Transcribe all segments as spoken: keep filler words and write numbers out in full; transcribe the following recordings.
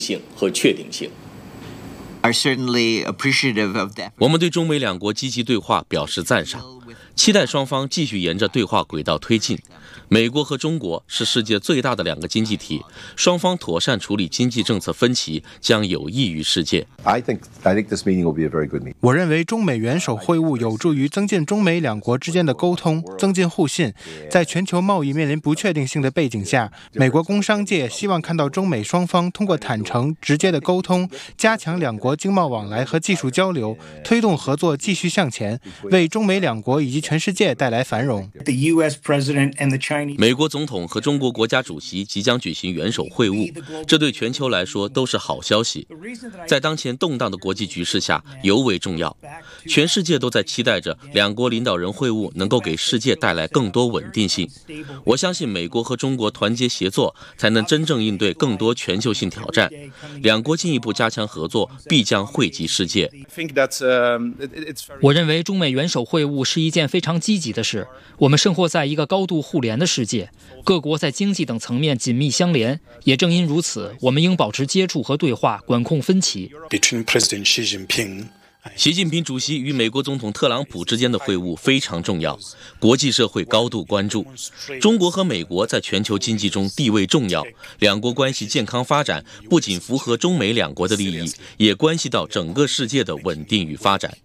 性和确定性。 我们对中美两国积极对话表示赞赏，期待双方继续沿着对话轨道推进。美国和中国是世界最大的两个经济体，双方妥善处理经济政策分歧将有益于世界。 我认为中美元首会晤有助于增进中美两国之间的沟通，增进互信。在全球贸易面临不确定性的背景下，美国工商界希望看到中美双方通过坦诚、直接的沟通，加强两国经贸往来和技术交流，推动合作继续向前，为中美两国以及全世界带来繁荣。 美国总统和中国国家主席即将举行元首会晤，这对全球来说都是好消息。在当前动荡的国际局势下尤为重要，全世界都在期待着两国领导人会晤能够给世界带来更多稳定性。我相信美国和中国团结协作，才能真正应对更多全球性挑战。两国进一步加强合作，必将惠及世界。 我认为中美元首会晤是一件非常积极的事。我们生活在一个高度互联的世界，各国在经济等层面紧密相连。也正因如此，我们应保持接触和对话，管控分歧。 习近平主席与美国总统特朗普之间的会晤非常重要，国际社会高度关注。中国和美国在全球经济中地位重要，两国关系健康发展不仅符合中美两国的利益，也关系到整个世界的稳定与发展。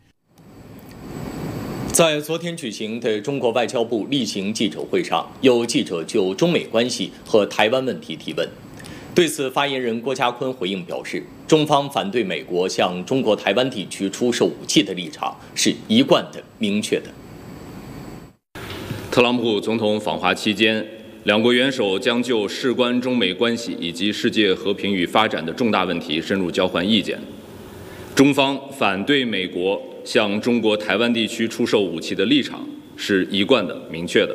在昨天举行的中国外交部例行记者会上，有记者就中美关系和台湾问题提问。对此，发言人郭家坤回应表示，中方反对美国向中国台湾地区出售武器的立场是一贯的、明确的。 特朗普总统访华期间，两国元首将就事关中美关系以及世界和平与发展的重大问题深入交换意见。中方反对美国向中国台湾地区出售武器的立场是一贯的、明确的。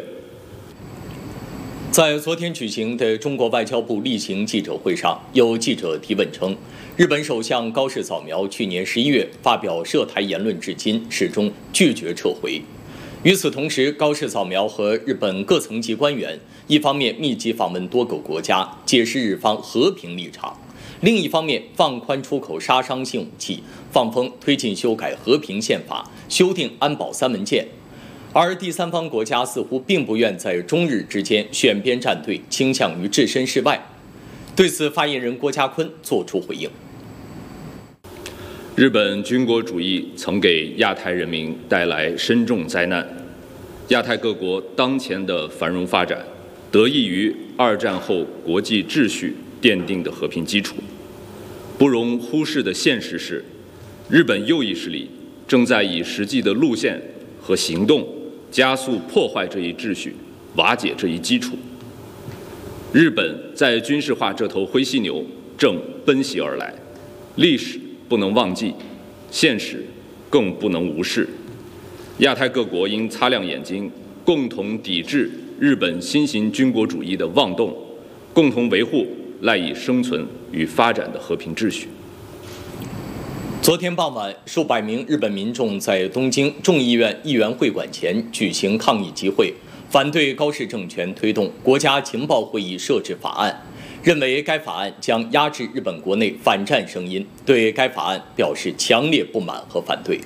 在昨天举行的中国外交部例行记者会上，有记者提问称，日本首相高市早苗去年十一月发表涉台言论至今始终拒绝撤回。与此同时，高市早苗和日本各层级官员一方面密集访问多个国家，解释日方和平立场，另一方面放宽出口杀伤性武器，放风推进修改和平宪法，修订安保三文件。而第三方国家似乎并不愿在中日之间选边站队，倾向于置身事外。对此，发言人郭家坤作出回应。 日本军国主义曾给亚太人民带来深重灾难，亚太各国当前的繁荣发展得益于二战后国际秩序奠定的和平基础。不容忽视的现实是，日本右翼势力正在以实际的路线和行动加速破坏这一秩序，瓦解这一基础。日本在军事化这头灰犀牛正奔袭而来，历史不能忘记，现实更不能无视。亚太各国应擦亮眼睛，共同抵制日本新型军国主义的妄动，共同维护赖以生存与发展的和平秩序。 昨天傍晚，数百名日本民众在东京众议院议员会馆前举行抗议集会，反对高市政权推动国家情报会议设置法案，认为该法案将压制日本国内反战声音，对该法案表示强烈不满和反对。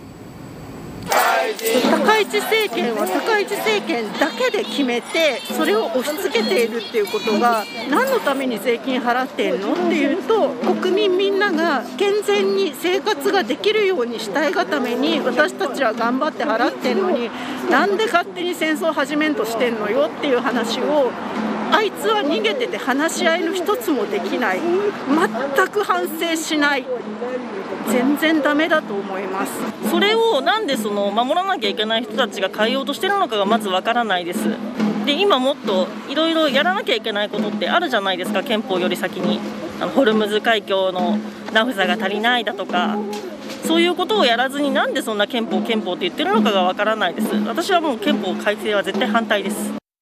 高市政権は高市政権だけで決めて、それを押し付けているっていうことが、何のために税金払ってんのっていうと、国民みんなが健全に生活ができるようにしたいがために、私たちは頑張って払ってんのに、なんで勝手に戦争始めんとしてんのよっていう話を、あいつは逃げてて話し合いの一つもできない、全く反省しない、全然ダメだと思います。 それをなんでその守らなきゃいけない人たちが変えようとしているのかがまずわからないです。で今もっといろいろやらなきゃいけないことってあるじゃないですか。憲法より先にあのホルムズ海峡のナフザが足りないだとか、そういうことをやらずになんでそんな憲法憲法って言ってるのかがわからないです。私はもう憲法改正は絶対反対です。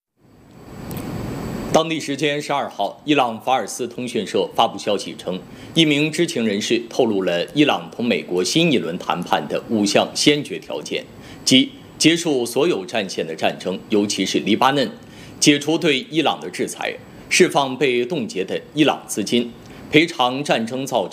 当地时间十二号，伊朗法尔斯通讯社发布消息称，一名知情人士透露了伊朗同美国新一轮谈判的五项先决条件，即结束所有战线的战争，尤其是黎巴嫩，解除对伊朗的制裁，释放被冻结的伊朗资金， 赔偿战争造